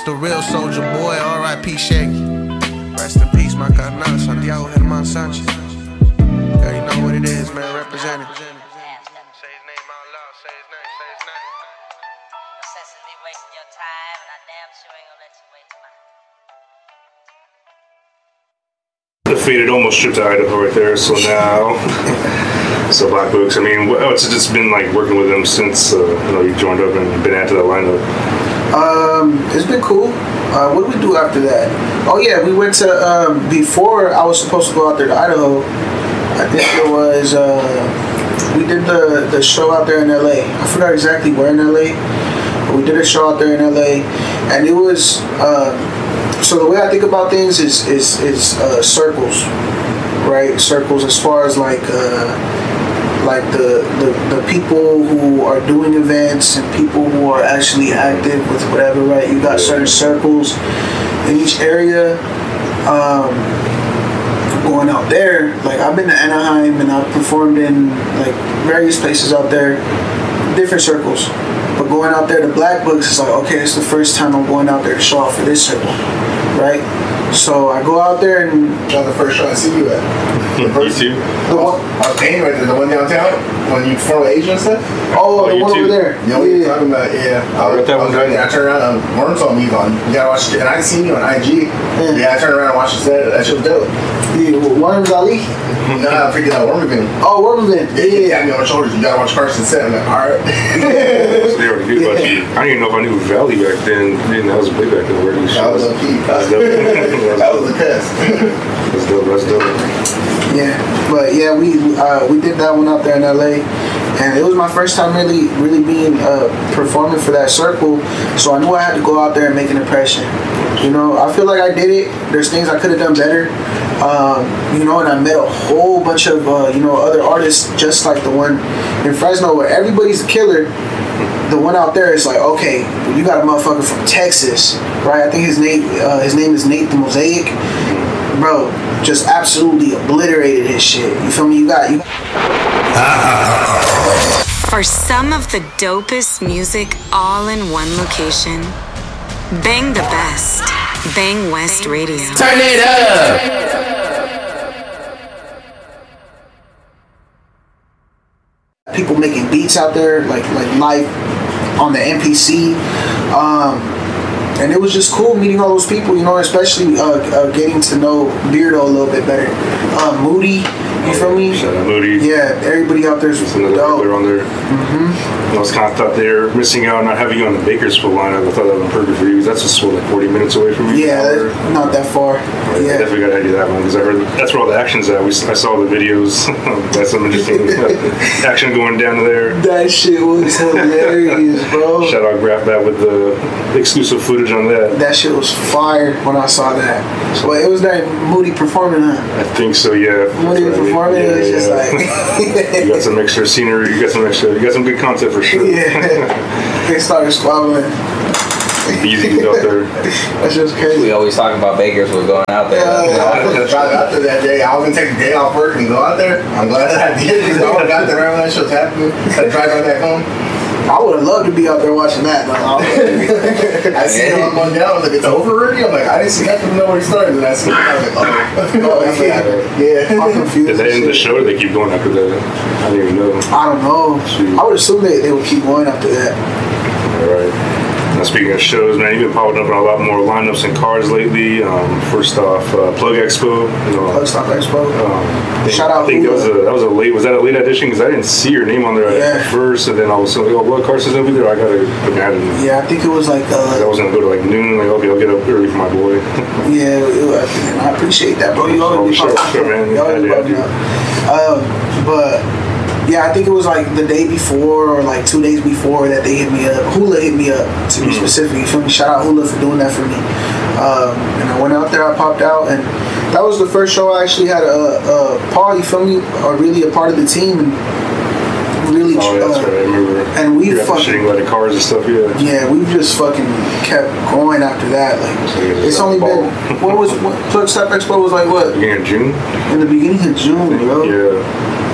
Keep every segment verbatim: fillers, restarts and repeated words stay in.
the real soldier boy, R I P Shaggy. Rest in peace, my carnal, Santiago Germán Sánchez. You already know what it is, man, representing. Say his name out loud, say his name, say his name. No sense in me wasting your time, and I damn sure ain't gonna let you waste mine. The faded almost trip to Idaho right there, so now, so Black Books, I mean, what, it's just been like working with them since, uh, you know, you joined up and been added to that lineup. Um, it's been cool. Uh, what did we do after that? Oh yeah, we went to, um, before I was supposed to go out there to Idaho, I think it was, uh, we did the, the show out there in L A. I forgot exactly where in L A, but we did a show out there in L A, and it was, um, so the way I think about things is is is uh, circles, right? Circles as far as like uh, like the, the the people who are doing events and people who are actually active with whatever, right? You got certain circles in each area. Um, going out there, like I've been to Anaheim and I've performed in like various places out there, different circles. But going out there to Black Books is like, okay, it's the first time I'm going out there to show off for this circle, right? So I go out there and... That was the first show I see you at. The first, You too? The one, I was paying right there, the one downtown, when you perform with Asia and stuff. Oh, Oh, the you one too? over there. You know what you're talking about? Yeah. I was, I was right there. I turned around and Worm told me he's on. You gotta watch it. And I seen you on I G. Yeah. Yeah, I turned around and watched the set. That shit was dope. Yeah, Worms Ali. Nah, I figured out Worm event. Oh, Worm event. Yeah, he Yeah. tapped me on the shoulders. You gotta watch Carson's set. I'm like, alright. So they already knew about you. I didn't even know if I knew Valley back then. Man, that was way back then. Where these That was shows. low key. That's dope. That was the test. That's dope. That's dope. Yeah, but yeah, we uh, we did that one out there in L A, and it was my first time really really being uh, performing for that circle. So I knew I had to go out there and make an impression. You know, I feel like I did it. There's things I could have done better. Um, you know, and I met a whole bunch of uh, you know other artists just like the one in Fresno where everybody's a killer. The one out there is like, okay, you got a motherfucker from Texas, right? I think his name uh, his name is Nate the Mosaic. Bro, just absolutely obliterated his shit. You feel me? You got you. For some of the dopest music all in one location, Bang the Best. Bang West Radio. Turn it up! People making beats out there, like like live on the M P C. Um, and it was just cool meeting all those people, you know, especially uh, uh, getting to know Beardo a little bit better. Uh, Moody, you feel me? Shout out Moody. Yeah, everybody out there's There's another dope. player on there. Mm-hmm. I was kind of thought they were missing out not having you on the Bakersfield lineup. I thought that would be perfect for you. That's just what, like forty minutes away from you. Yeah, that's not that far. I Yeah. definitely got to do that one because I heard that's where all the action's at. We, I saw the videos. That's some interesting action going down there. That shit was hilarious, bro. Shout out Graph with the exclusive footage on that. That shit was fire when I saw that. Well, it was that Moody performing, huh? I think so, yeah. Moody That's right. performing, Yeah, it was just yeah. like... You got some extra scenery. You got some extra. You got some good content for sure. Yeah. They started squabbling. Easy to go out there. That's just crazy. We always talk about Bakers was going out there. I was gonna drive out there that day. I was gonna take a day off work and go out there. I'm glad that I did because I would have got there right when that shit was happening. I drive right back home. I would have loved to be out there watching that. Like, I see him going down. I was like, it's over already? I'm like, I didn't see nothing to know where he started. And I see him. I was like, oh. Oh, yeah. Yeah. I'm confused. Did they end the show or they keep going after that? I didn't even know. I don't know. I would assume they, they would keep going after that. All right. Now, speaking of shows, man, you've been popping up on a lot more lineups and cards lately. Um, first off, uh, Plug Expo. You know, Plug Stop Expo. Um, Shout out I think that was Hula. a that was a late. Was that a late addition? Because I didn't see your name on there Yeah. at first, and then all of a sudden, like, oh, well, Carson's gonna be there. I gotta put that in. Yeah, I think it was like, I uh, was gonna go to like noon. Like, okay, I'll get up early for my boy. yeah, it, I appreciate that, bro. You always be Oh, sure, popping sure, up. man. You always be Yeah, popping yeah, up. Um, but yeah, I think it was like the day before or like two days before that they hit me up. Hula hit me up to be Mm. specific. You feel me? Shout out Hula for doing that for me. Um, and I went out there, I popped out, and that was the first show I actually had a, a Paul, you feel me, or really a part of the team, and really. Oh, that's uh, right. I remember. And we You're fucking shooting a lot of cars and stuff. Yeah. yeah, we've just fucking kept going after that. Like So you're just it's like only a ball. been what was what Plug Stop Expo was like what Beginning of June. in the beginning of June, bro. Yeah.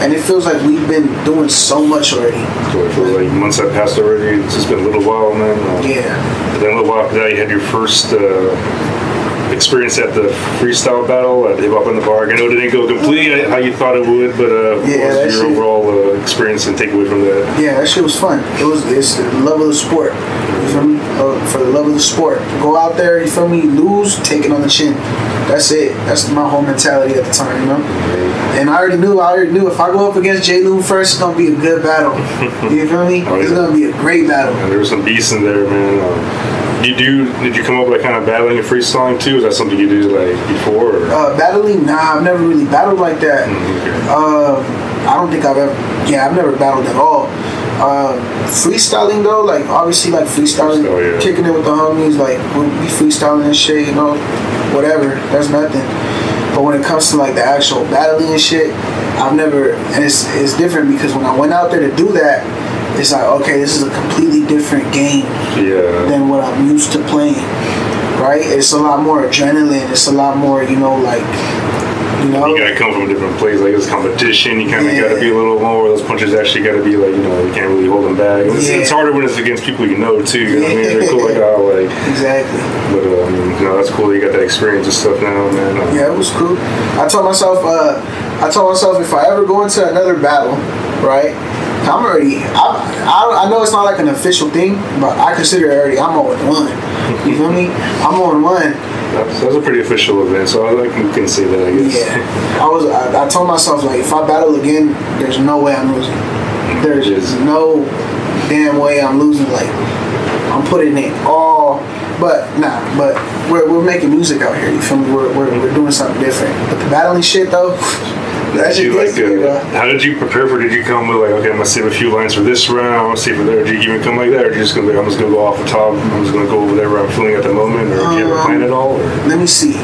and it feels like we've been doing so much already. So it feels like months have passed already. It's just been a little while, man. Uh, Yeah. And then a little while after that, you had your first uh, experience at the freestyle battle at Hip Hop in the Park. I know it didn't go completely how you thought it would, but uh, Yeah, what that was your shit- overall uh, experience and takeaway from that? Yeah, that shit was fun. It was it's the love of the sport. You feel me? Uh, for the love of the sport. Go out there, you feel me, lose, take it on the chin. That's it. That's my whole mentality at the time, you know? And I already knew, I already knew if I go up against J. Loon first, it's gonna be a good battle. You feel me? Oh, yeah. It's gonna be a great battle. And there were some beasts in there, man. Uh, you do? Did you come up like kind of battling and freestyling too? Is that something you did like before? Or? Uh, battling? Nah, I've never really battled like that. Okay. Uh, I don't think I've ever. Yeah, I've never battled at all. Um, freestyling though, like obviously like freestyling, Freestyle, yeah. kicking it with the homies, like we'll be freestyling and shit, you know, whatever. That's nothing. But when it comes to like the actual battling and shit, I've never. And it's it's different because when I went out there to do that, it's like okay, this is a completely different game Yeah. than what I'm used to playing. Right? It's a lot more adrenaline. It's a lot more, you know, like. You know? You gotta come from a different place. Like it's competition. You kind of Yeah. gotta be a little more. Those punches actually gotta be like you know you can't really hold them back. It's, Yeah. it's harder when it's against people you know too. You know what I mean? They're cool like oh like. Exactly. But uh, I mean, you know that's cool. That you got that experience and stuff now, man. Uh, Yeah, it was cool. I told myself, uh, I told myself if I ever go into another battle, right? I'm already. I, I, I know it's not like an official thing, but I consider it already. I'm on one. You feel me? I'm on one. That's, that's a pretty official event, so I like you can say that. I guess. Yeah. I was. I, I told myself like if I battle again, there's no way I'm losing. There's Yes. no damn way I'm losing. Like I'm putting it all. But nah. But we're we're making music out here. You feel me? We're we're, we're doing something different. But the battling shit though. That Did shit you like? gets me, Uh, bro. how did you prepare for? it? Did you come with like, okay, I'm gonna save a few lines for this round. I'm gonna save for there. Did you even come like that, or did you just gonna be, I'm just gonna go off the top. I'm just gonna go whatever I'm feeling at the moment, or do you have a plan at all? Or? Let me see.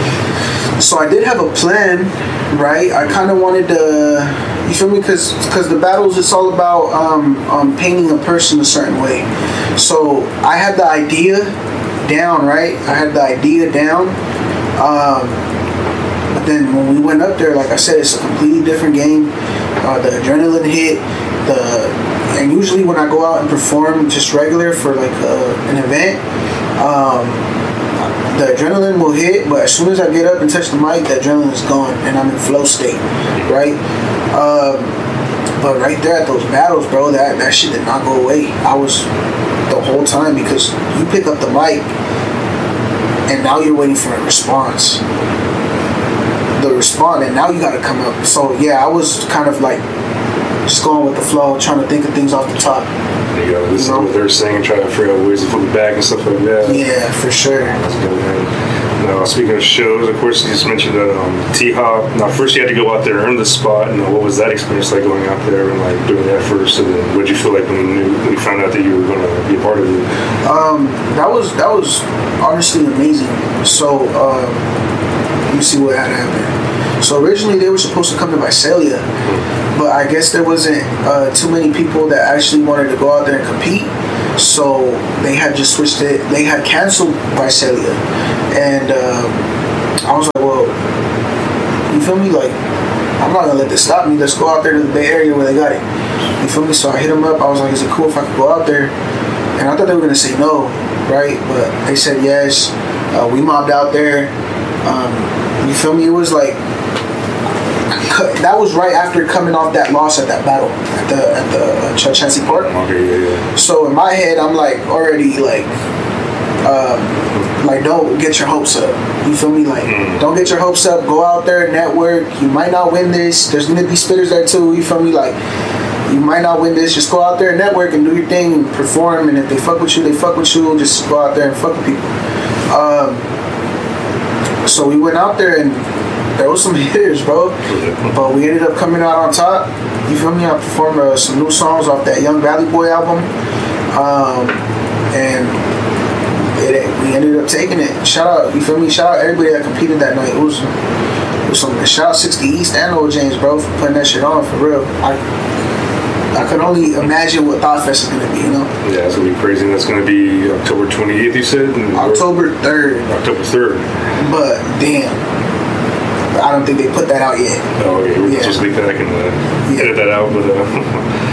So I did have a plan, right? I kind of wanted to, you feel me? Because because the battles, it's all about um, um, painting a person a certain way. So I had the idea down, right? I had the idea down. Um, but then when we went up there, like I said, it's a completely different game. Uh, the adrenaline hit, the and usually when I go out and perform just regular for like uh, an event, um, the adrenaline will hit, but as soon as I get up and touch the mic, the adrenaline is gone and I'm in flow state, right? Um, but right there at those battles, bro, that, that shit did not go away. I was the whole time because you pick up the mic and now you're waiting for a response. The response, and now you gotta come up. So yeah, I was kind of like just going with the flow, trying to think of things off the top. You gotta listen to what they're saying and try to figure out ways to flip it back and stuff like that. Yeah, for sure. That's good, man. Now, speaking of shows, of course, you just mentioned that um, T-Hop. Now, first you had to go out there and earn the spot. And what was that experience like going out there and like doing that first? And then what did you feel like when you knew, when you found out that you were going to be a part of it? Um, that was that was honestly amazing. So um, let me see what had happened. So originally they were supposed to come to Visalia, but I guess there wasn't uh, too many people that actually wanted to go out there and compete. So they had just switched it. They had canceled Visalia, and um, I was like, well, you feel me? Like, I'm not gonna let this stop me. Let's go out there to the Bay Area where they got it. You feel me? So I hit them up. I was like, is it cool if I could go out there? And I thought they were gonna say no, right? But they said yes. Uh, we mobbed out there. Um, you feel me? It was like. That was right after coming off that loss at that battle at the at the uh, Chancey Park. Okay, yeah, yeah. So in my head, I'm like already like, um, like don't get your hopes up. You feel me? Like Mm. don't get your hopes up. Go out there, network. You might not win this. There's gonna be spitters there too. You feel me? Like you might not win this. Just go out there and network and do your thing and perform. And if they fuck with you, they fuck with you. Just go out there and fuck with people. Um, so we went out there and. There was some hitters, bro, but we ended up coming out on top. You feel me? I performed uh, some new songs off that Young Valley Boy album, um, and it, we ended up taking it. Shout out, you feel me? Shout out everybody that competed that night. It was, it was some. Shout out sixty East and Old James, bro, for putting that shit on for real. I, I could only imagine what Thought Fest is gonna be, you know. Yeah, it's gonna be crazy. And that's gonna be October twenty-eighth. You said. And October third, October third. but damn. I don't think they put that out yet. Oh, okay. We're Yeah. supposed to leak that. I can uh, Yeah. edit that out, but uh,